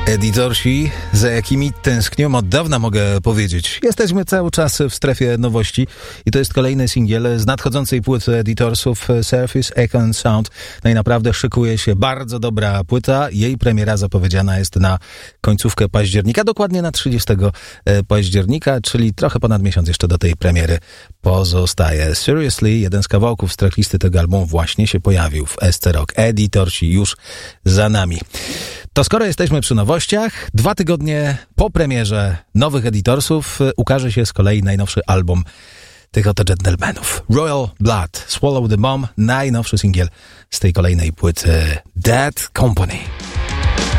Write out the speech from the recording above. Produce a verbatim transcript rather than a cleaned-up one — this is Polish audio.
Editorsi, za jakimi tęsknią od dawna, mogę powiedzieć. Jesteśmy cały czas w strefie nowości i to jest kolejny singiel z nadchodzącej płyty Editorsów Surface Echo and Sound. No i naprawdę szykuje się bardzo dobra płyta. Jej premiera zapowiedziana jest na końcówkę października, dokładnie na trzydziestego października, czyli trochę ponad miesiąc jeszcze do tej premiery pozostaje. Seriously, jeden z kawałków z tracklisty tego albumu właśnie się pojawił w S C Rock. Editorsi już za nami. To skoro jesteśmy przy nowościach, dwa tygodnie po premierze nowych Editorsów ukaże się z kolei najnowszy album tych oto gentlemanów. Royal Blood, Swallow the Bomb, najnowszy singiel z tej kolejnej płyty Dead Company.